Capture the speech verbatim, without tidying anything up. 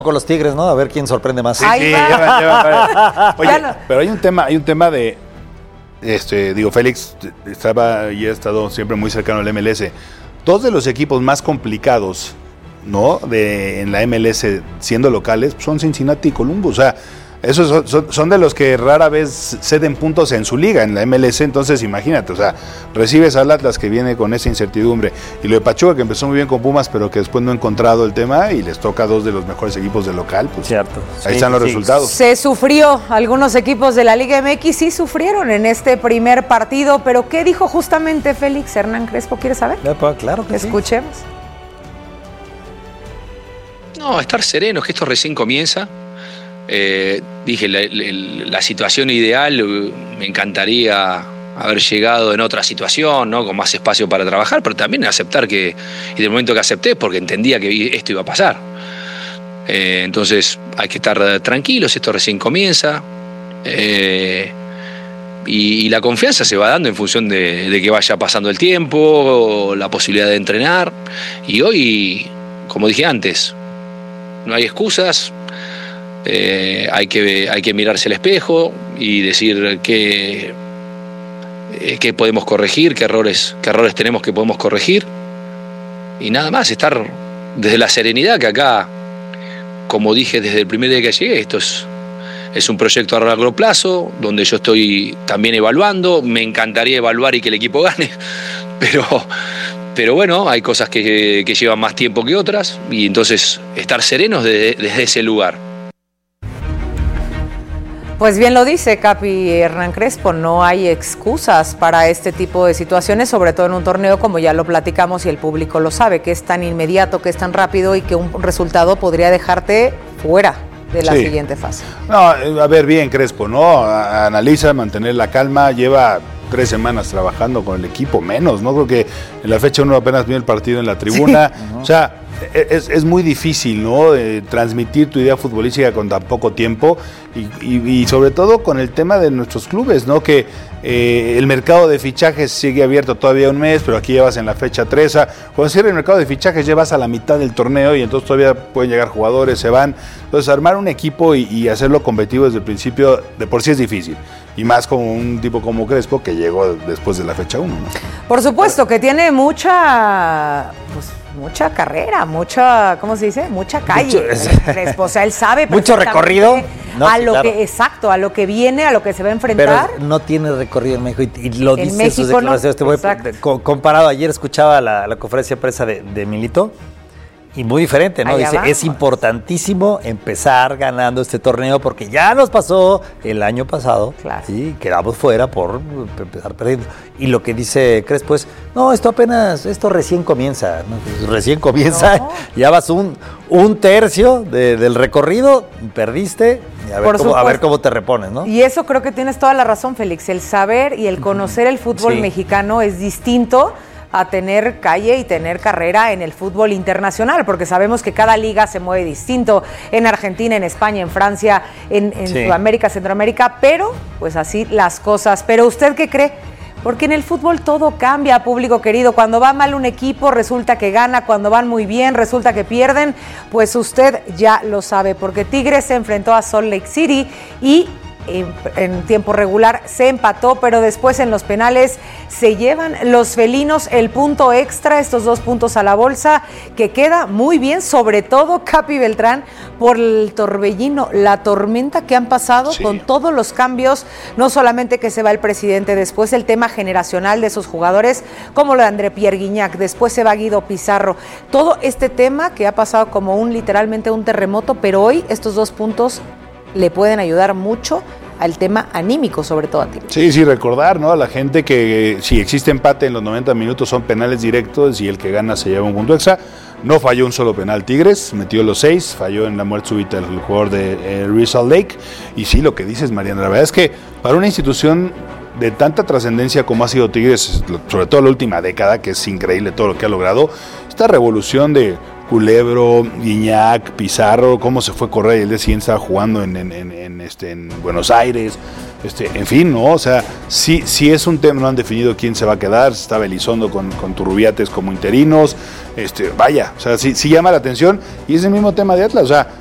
con los Tigres, ¿no? A ver quién sorprende más. Sí, sí, llevan, llevan. Oye, pero hay un tema, hay un tema de, este, digo, Félix estaba y ha estado siempre muy cercano al M L S. Dos de los equipos más complicados, ¿no? De en la M L S siendo locales son Cincinnati y Columbus. O sea, esos son, son, son de los que rara vez ceden puntos en su liga, en la M L S. Entonces, imagínate, o sea, recibes al Atlas que viene con esa incertidumbre. Y lo de Pachuca, que empezó muy bien con Pumas, pero que después no ha encontrado el tema y les toca a dos de los mejores equipos del local. Pues, cierto. Ahí sí, están los sí. resultados. Se sufrió, algunos equipos de la Liga M X sí sufrieron en este primer partido, pero ¿qué dijo justamente Félix Hernán Crespo? ¿Quieres saber? Ya, pues, claro que Escuchemos. Sí. No, estar serenos, que esto recién comienza. Eh, dije, la, la, la situación ideal, me encantaría haber llegado en otra situación, ¿no? Con más espacio para trabajar, pero también aceptar que, y del momento que acepté, porque entendía que esto iba a pasar. Eh, entonces hay que estar tranquilos, esto recién comienza. Eh, y, y la confianza se va dando en función de, de que vaya pasando el tiempo, la posibilidad de entrenar. Y hoy, como dije antes, no hay excusas. Eh, hay que, hay que mirarse al espejo y decir qué, eh, qué podemos corregir, qué errores, qué errores tenemos que podemos corregir. Y nada más, estar desde la serenidad, que acá, como dije desde el primer día que llegué, esto es, es un proyecto a largo plazo, donde yo estoy también evaluando. Me encantaría evaluar y que el equipo gane, pero, pero bueno, hay cosas que, que llevan más tiempo que otras, y entonces estar serenos desde, desde ese lugar. Pues bien lo dice Capi Hernán Crespo, no hay excusas para este tipo de situaciones, sobre todo en un torneo como ya lo platicamos y el público lo sabe, que es tan inmediato, que es tan rápido y que un resultado podría dejarte fuera de la sí. siguiente fase. No, a ver, bien Crespo, ¿no? Analiza, mantener la calma, lleva tres semanas trabajando con el equipo, menos, ¿no? Creo que en la fecha uno apenas vio el partido en la tribuna, sí. uh-huh. o sea, es, es muy difícil, ¿no? Eh, transmitir tu idea futbolística con tan poco tiempo y, y, y sobre todo con el tema de nuestros clubes, ¿no? Que eh, el mercado de fichajes sigue abierto todavía un mes, pero aquí llevas en la fecha tres. Cuando cierra el mercado de fichajes llevas a la mitad del torneo y entonces todavía pueden llegar jugadores, se van. Entonces armar un equipo y, y hacerlo competitivo desde el principio de por sí es difícil. Y más como un tipo como Crespo que llegó después de la fecha uno, ¿no? Por supuesto que tiene mucha... Pues, mucha carrera, mucha, ¿cómo se dice? Mucha calle. Mucho, Crespo, o sea, él sabe mucho recorrido. No, a sí, lo claro. que, exacto, a lo que viene, a lo que se va a enfrentar. Pero no tiene recorrido en México y, y lo en dice México, sus declaraciones. no, Te voy, comparado, ayer escuchaba la, la conferencia de prensa de, de Milito. Y muy diferente, ¿no? Allá Dice, vamos. Es importantísimo empezar ganando este torneo porque ya nos pasó el año pasado claro. y quedamos fuera por empezar perdiendo. Y lo que dice Crespo es, no, esto apenas, esto recién comienza, ¿no? Pues recién comienza, no. ya vas un, un tercio de, del recorrido, perdiste, y a ver, cómo, a ver cómo te repones, ¿no? Y eso creo que tienes toda la razón, Félix, el saber y el conocer el fútbol sí. mexicano es distinto a tener calle y tener carrera en el fútbol internacional, porque sabemos que cada liga se mueve distinto, en Argentina, en España, en Francia, en, en sí. Sudamérica, Centroamérica, pero pues así las cosas. Pero ¿usted qué cree? Porque en el fútbol todo cambia, público querido. Cuando va mal un equipo resulta que gana, cuando van muy bien resulta que pierden, pues usted ya lo sabe, porque Tigres se enfrentó a Salt Lake City y En, en tiempo regular se empató, pero después en los penales se llevan los felinos el punto extra, estos dos puntos a la bolsa, que queda muy bien, sobre todo Capi Beltrán, por el torbellino, la tormenta que han pasado sí. con todos los cambios, no solamente que se va el presidente, después el tema generacional de esos jugadores, como lo de André Pierre Guignac, después se va Guido Pizarro, todo este tema que ha pasado como un literalmente un terremoto, pero hoy estos dos puntos le pueden ayudar mucho al tema anímico, sobre todo a ti. Sí, sí, recordar, ¿no? A la gente que si existe empate en los noventa minutos son penales directos y el que gana se lleva un punto extra. No falló un solo penal Tigres, metió los seis, falló en la muerte súbita el jugador de eh, Rizal Lake. Y sí, lo que dices, Mariana, la verdad es que para una institución de tanta trascendencia como ha sido Tigres, sobre todo la última década, que es increíble todo lo que ha logrado, esta revolución de Culebro, Guignac, Pizarro, cómo se fue Correa y el día siguiente estaba jugando en, en, en, en, este, en Buenos Aires, este, en fin, ¿no? O sea, sí, sí es un tema, no han definido quién se va a quedar, se estaba Elizondo con, con Turrubiates como interinos, este, vaya, o sea, sí, sí llama la atención y es el mismo tema de Atlas, o sea,